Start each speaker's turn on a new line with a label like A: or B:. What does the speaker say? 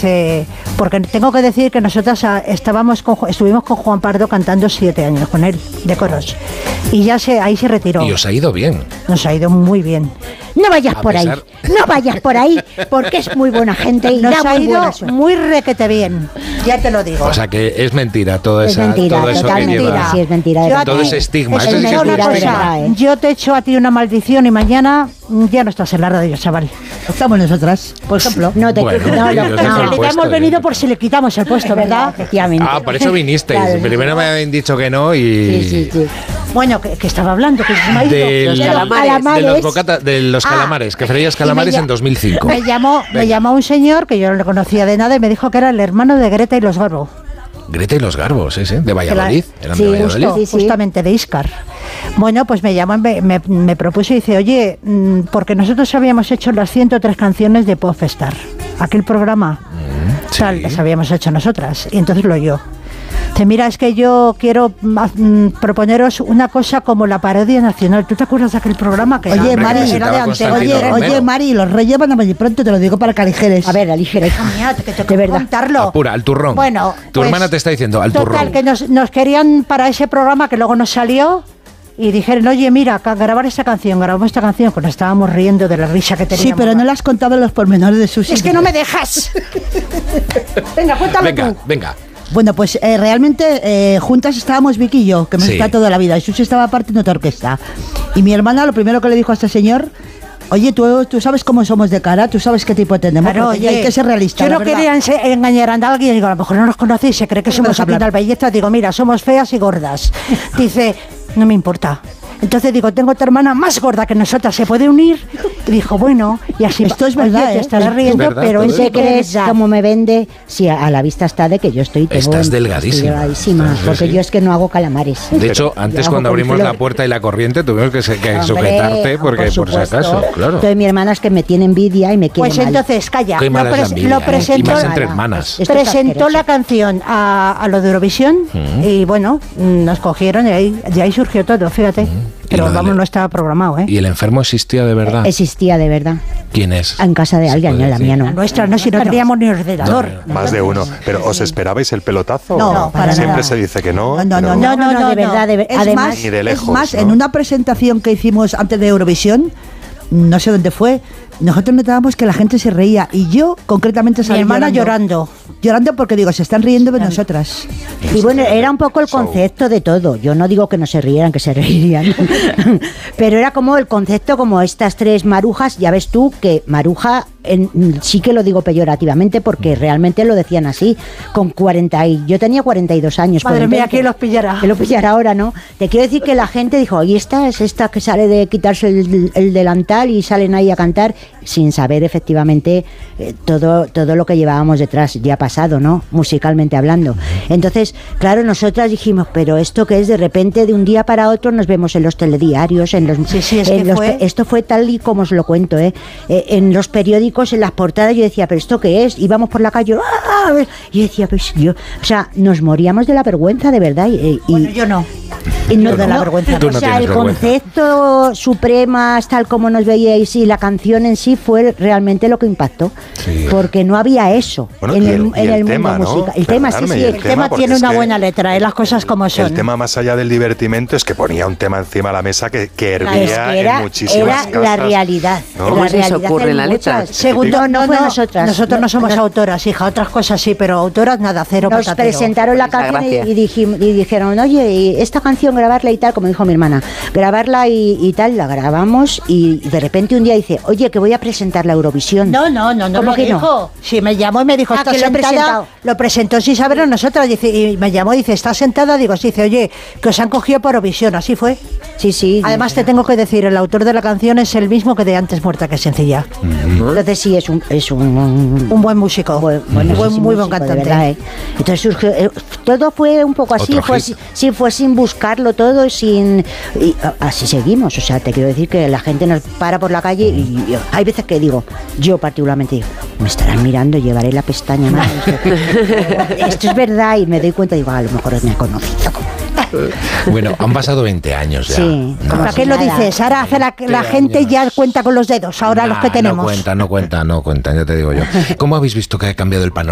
A: dice, porque tengo que decir que nosotras estuvimos con Juan Pardo cantando 7 años con él, de coros. Y ahí se retiró.
B: Y os ha ido bien.
A: Nos ha ido muy bien.
C: No vayas por ahí, no vayas por ahí, porque es muy buena gente y
A: nos ha ido
C: buena suerte.
A: muy requete bien, ya te lo digo.
B: O sea que es mentira todo
C: Es mentira,
B: todo eso
C: total
B: que lleva.
C: mentira. Sí, es mentira.
B: Todo ese estigma.
C: Es
B: Eso sí que es
C: mentira,
B: un
C: de
B: estigma.
C: verdad, ¿eh?
A: Yo te echo a ti una maldición y mañana ya no estás en la radio, chaval.
D: Estamos nosotras, por ejemplo.
C: No te
B: Bueno,
C: no,
B: y
C: no,
B: os
C: no.
B: dejo el
A: En realidad
B: puesto,
A: hemos venido por si le quitamos el puesto, ¿verdad?
C: Efectivamente.
B: Ah, por eso vinisteis.
C: Claro.
B: Primero me habían dicho que no y...
C: Sí.
A: Bueno, que estaba hablando, que se me ha ido.
B: De los calamares, que freías calamares en 2005.
A: Me llamó un señor que yo no le conocía de nada y me dijo que era el hermano de Greta y los Garbo.
B: Greta y los Garbos, ese, de Valladolid. ¿Eran
C: Sí,
B: de Valladolid?
C: justo.
A: Justamente de Íscar. Bueno, pues me llamó, me propuso y dice, oye, porque nosotros habíamos hecho las 103 canciones de Popstar, aquel programa, tal, las habíamos hecho nosotras, y entonces lo oyó. Dice, mira, es que yo quiero proponeros una cosa como la parodia nacional. ¿Tú te acuerdas de aquel programa? Que
D: Oye,
A: era,
D: Mari,
A: era de antena?
D: Oye, Mari, los reyes van a venir pronto, te lo digo para que aligeres.
C: A ver, aligera, hija
A: Mía, que te
C: de verdad.
A: contarlo.
B: Apura, al turrón.
A: Bueno,
B: tu
A: pues,
B: hermana te está diciendo, al
A: total,
B: turrón.
A: que nos querían para ese programa que luego nos salió y dijeron, oye, mira, grabar esta canción, grabamos esta canción, que nos estábamos riendo de la risa que teníamos.
D: Sí, pero no le has contado los pormenores de Susi.
A: Es que no me dejas. Venga, cuéntame tú.
B: Venga.
D: Bueno, pues realmente juntas estábamos Vicky y yo, que hemos
B: Sí.
D: estado toda la vida, y Susi estaba aparte en otra orquesta. Y mi hermana lo primero que le dijo a este señor, oye, tú sabes cómo somos de cara, tú sabes qué tipo tenemos,
A: Claro,
D: porque
A: oye,
D: hay que ser realista.
A: yo
D: la
A: no
D: verdad.
A: quería engañar a alguien, digo, a lo mejor no nos conoce y se cree que somos
D: deja
A: aquí en
D: hablar.
A: Albelleta. Digo, mira, somos feas y gordas. Dice, no me importa. Entonces digo, tengo otra hermana más gorda que nosotras, ¿se puede unir? Y dijo, bueno, y así
D: Esto es
A: oye,
D: verdad,
A: te estarás
B: Es
A: riendo,
B: verdad,
A: pero
B: todo
A: es
B: eso.
C: ¿Qué crees cómo me vende? Si a la vista está de que yo estoy...
B: Estás delgadísima.
C: delgadísima,
B: Estás,
C: porque
B: sí.
C: yo es que no hago calamares.
B: De hecho, antes
C: Yo hago
B: cuando
C: con
B: abrimos
C: flor.
B: la puerta y la corriente tuvimos que
C: Hombre,
B: sujetarte porque por si
C: supuesto.
B: acaso, claro.
C: Entonces mi hermana es que me tiene envidia y me quiere
A: Pues
C: mal.
A: entonces, calla,
B: Qué mala es la envidia,
A: lo
B: ¿eh?
A: presentó,
B: Y más entre hermanas.
C: Esto es
A: presentó
C: asqueroso.
A: la canción a lo de Eurovisión y bueno, nos cogieron y ahí surgió todo, fíjate. Pero
B: lo de
A: vamos,
B: la-
A: no estaba programado, ¿eh?
B: ¿Y el enfermo existía de verdad?
C: Existía de verdad.
B: ¿Quién es?
C: En casa de
B: ¿Se
C: alguien,
B: puede
C: en la
B: decir?
C: mía no.
A: La nuestra no, si no teníamos ni ordenador.
E: Más de uno. ¿Pero os esperabais el pelotazo?
A: No, para
E: Siempre
A: nada.
E: se dice que no.
D: No,
E: pero-
C: No, de verdad,
D: Es
C: además...
D: más,
E: Ni de lejos,
D: es más,
E: ¿no?
D: en una presentación que hicimos antes de Eurovisión, no sé dónde fue, nosotros notábamos que la gente se reía y yo concretamente
A: Mi
D: salí
A: hermana llorando.
D: Llorando porque digo, se están riendo de nosotras.
C: Y bueno, era un poco el concepto de todo. Yo no digo que no se rieran, que se reirían. Pero era como el concepto, como estas tres marujas. Ya ves tú que maruja, sí que lo digo peyorativamente porque realmente lo decían así. Con 40 y yo tenía 42 años.
A: Madre
C: con
A: mía,
C: 20.
A: ¿quién los pillará?
C: Que lo pillará ahora, ¿no? Te quiero decir que la gente dijo, oye, esta es esta que sale de quitarse el delantal y salen ahí a cantar sin saber efectivamente todo lo que llevábamos detrás, ya pasado, ¿no? Musicalmente hablando. Entonces, claro, nosotras dijimos, pero esto que es de repente de un día para otro nos vemos en los telediarios, en los...
A: Sí, es que fue...
C: Esto fue tal y como os lo cuento, ¿eh? En los periódicos, en las portadas, yo decía, pero ¿esto qué es? Íbamos por la calle, ¡ah! Y yo decía, pues yo... O sea, nos moríamos de la vergüenza, de verdad.
A: Bueno, yo no.
C: Y no,
A: de la vergüenza.
B: Tú
C: o
B: no
C: sea, el
B: tienes vergüenza.
C: concepto Supremas, tal como nos veíais, y la canción en sí fue realmente lo que impactó.
B: Sí.
C: Porque no había eso
E: Bueno,
C: en
E: y
C: el
E: el
C: mundo
E: tema, ¿no?
C: musical. El tema, sí,
E: Perdonadme,
C: sí.
E: y
A: El tema
E: porque
A: tiene
E: es
A: una
E: que
A: buena letra, las cosas como son.
E: El tema más allá del divertimento es que ponía un tema encima de la mesa que hervía
C: Es que
E: en muchísimas
C: era
E: casas.
C: la realidad.
E: ¿no?
C: La
F: ¿Cómo se os
C: realidad
F: ocurre
C: en
F: la letra?
C: muchas.
A: Segundo,
C: no fue nosotras.
A: Nosotros no somos autoras, hija. Otras cosas sí, pero autoras nada, cero
C: Nos
A: patatero.
C: presentaron la
F: Esa
C: canción
F: gracia.
C: y dijeron, oye, y esta canción grabarla y tal, como dijo mi hermana, grabarla y tal, la grabamos y de repente un día dice, oye, que voy a presentar la Eurovisión.
A: No
C: ¿Cómo
A: lo
C: que no?
A: dijo. Sí, me llamó y me dijo,
C: Ah,
A: está
C: que lo he
A: sentada.
C: presentado.
A: Lo presentó sin saberlo nosotras. Dice, y me llamó y dice, ¿está sentada? Digo, sí. Dice, oye, que os han cogido por Eurovisión. Así fue.
C: Sí.
A: Además, te tengo que decir, el autor de la canción es el mismo que de Antes muerta que sencilla.
C: Entonces sí, es un
A: Un buen músico.
C: muy
A: muy buen cantante.
C: de verdad, ¿eh? Entonces surgió, todo fue un poco así,
B: Otro hit.
C: fue sin buscarlo todo, y así seguimos. O sea, te quiero decir que la gente nos para por la calle y hay veces que digo, yo particularmente digo, me estarán mirando, llevaré la pestaña más. Esto es verdad y me doy cuenta y digo, a lo mejor me ha conocido.
B: Bueno, han pasado 20 años ya.
C: Sí,
B: No,
C: como
A: ¿Para qué lo
C: nada.
A: dices? Ahora hace la gente
B: años.
A: ya cuenta con los dedos, ahora los que tenemos.
B: No cuenta, ya te digo yo. ¿Cómo habéis visto que ha cambiado el panorama?